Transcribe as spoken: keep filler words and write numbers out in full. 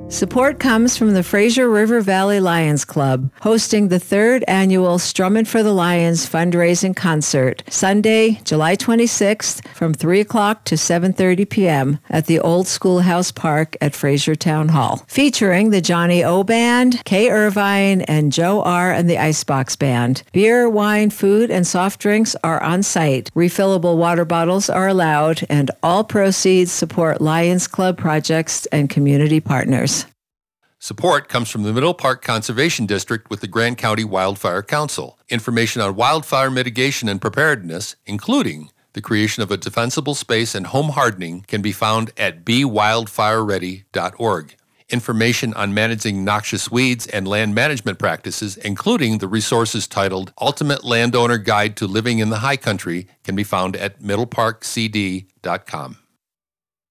Support comes from the Fraser River Valley Lions Club, hosting the third annual Strummin' for the Lions fundraising concert, Sunday, July twenty-sixth, from three o'clock to seven thirty p.m. at the Old Schoolhouse Park at Fraser Town Hall, featuring the Johnny O Band, Kay Irvine, and Joe R. and the Icebox Band. Beer, wine, food, and soft drinks are on site. Refillable water bottles are allowed, and all proceeds support Lions Club projects and community partners. Support comes from the Middle Park Conservation District with the Grand County Wildfire Council. Information on wildfire mitigation and preparedness, including the creation of a defensible space and home hardening, can be found at be wildfire ready dot org. Information on managing noxious weeds and land management practices, including the resources titled Ultimate Landowner Guide to Living in the High Country, can be found at middle park c d dot com.